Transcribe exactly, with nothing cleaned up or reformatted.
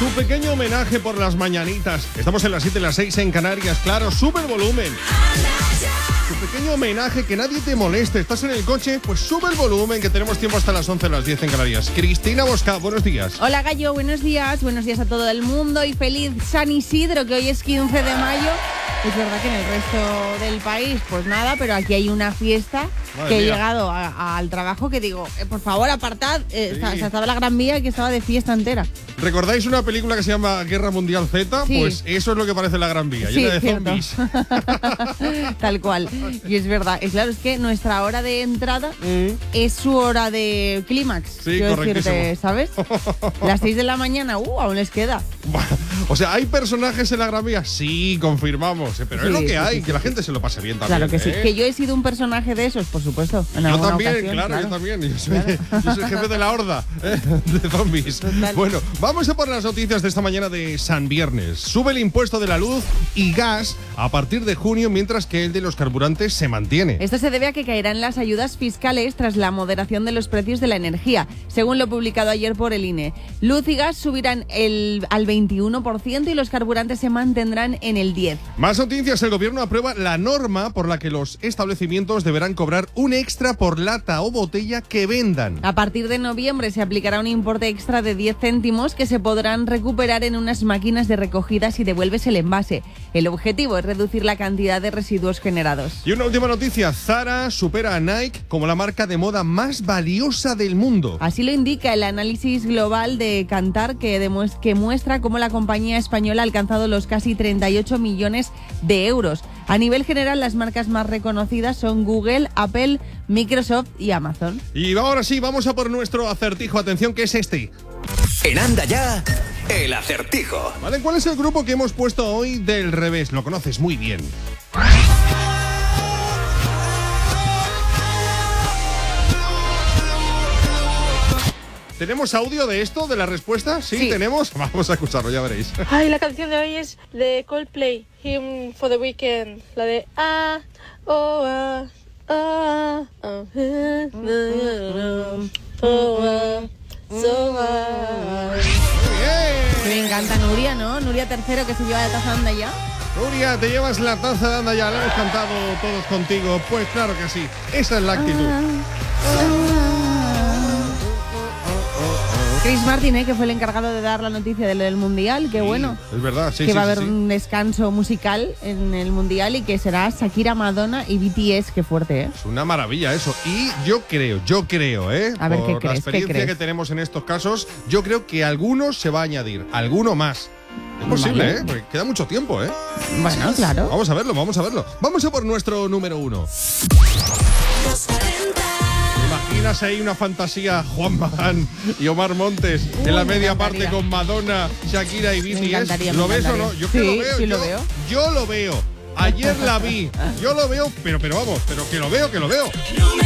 Su pequeño homenaje por las mañanitas. Estamos en las siete y las seis en Canarias, claro, sube el volumen. Su pequeño homenaje, que nadie te moleste. ¿Estás en el coche? Pues sube el volumen, que tenemos tiempo hasta las once, las diez en Canarias. Cristina Bosca, buenos días. Hola Gallo, buenos días. Buenos días a todo el mundo y feliz San Isidro, que hoy es quince de mayo. Es verdad que en el resto del país, pues nada, pero aquí hay una fiesta. Madre que mía. He llegado a, a, al trabajo que digo, eh, por favor, apartad. Eh, sí. está, estaba la Gran Vía que estaba de fiesta entera. ¿Recordáis una película que se llama Guerra Mundial Z? Sí. Pues eso es lo que parece la Gran Vía, sí, llena de cierto. Zombies. Tal cual. Y es verdad. Es claro, es que nuestra hora de entrada mm. es su hora de clímax. Sí, correctísimo. Decirte, ¿sabes? Las seis de la mañana, uh, aún les queda. O sea, ¿hay personajes en la Gran Vía? Sí, confirmamos. Pero sí, es lo que sí, hay, sí, que sí. La gente se lo pase bien también. Claro que ¿eh? sí. Que yo he sido un personaje de esos, por supuesto. En yo también, ocasión, claro, claro, yo también. Yo soy, claro. yo soy jefe de la horda ¿eh? de zombies. Total. Bueno, vamos a por las noticias de esta mañana de San Viernes. Sube el impuesto de la luz y gas a partir de junio, mientras que el de los carburantes se mantiene. Esto se debe a que caerán las ayudas fiscales tras la moderación de los precios de la energía, según lo publicado ayer por el I N E. Luz y gas subirán el, al veintiuno por ciento y los carburantes se mantendrán en el diez por ciento. Más noticias. El gobierno aprueba la norma por la que los establecimientos deberán cobrar un extra por lata o botella que vendan. A partir de noviembre se aplicará un importe extra de diez céntimos que se podrán recuperar en unas máquinas de recogida si devuelves el envase. El objetivo es reducir la cantidad de residuos generados. Y una última noticia. Zara supera a Nike como la marca de moda más valiosa del mundo. Así lo indica el análisis global de Kantar, que, demuestra, que muestra cómo la compañía española ha alcanzado los casi treinta y ocho millones de euros. A nivel general, las marcas más reconocidas son Google, Apple, Microsoft y Amazon. Y ahora sí, vamos a por nuestro acertijo. Atención, que es este. En Anda Ya, el acertijo. Vale, ¿cuál es el grupo que hemos puesto hoy del revés? Lo conoces muy bien. ¿Tenemos audio de esto, de la respuesta? ¿Sí, sí, tenemos? Vamos a escucharlo, ya veréis. Ay, la canción de hoy es de Coldplay, Hymn for the Weekend. La de ah, oh, ah, ah, oh, oh, ah, so ah. Me encanta Nuria, ¿no? Nuria Tercero, que se lleva la taza de Anda Ya. Nuria, te llevas la taza de Anda Ya. La hemos cantado todos contigo. Pues claro que sí. Esa es la actitud. Ah, ah. Chris Martin, ¿eh? Que fue el encargado de dar la noticia del, del Mundial, qué sí, bueno. Es verdad, sí, Que sí, va sí, a haber sí. un descanso musical en el Mundial y que será Shakira, Madonna y B T S, qué fuerte, ¿eh? Es una maravilla eso. Y yo creo, yo creo, ¿eh? A ver, Por ¿qué la crees? experiencia ¿Qué crees? que tenemos en estos casos, yo creo que algunos se va a añadir, alguno más. Es posible, vale. ¿eh? Porque queda mucho tiempo, ¿eh? Bueno, claro. Vamos a verlo, vamos a verlo. Vamos a por nuestro número uno. ¿Imaginas ahí una fantasía Juan Magán y Omar Montes Uy, en la media parte con Madonna, Shakira y B T S? ¿Lo ves o no? Yo sí, que lo veo. Sí, yo, lo veo. Yo lo veo. Ayer la vi. Yo lo veo, pero, pero vamos, pero que lo veo, que lo veo.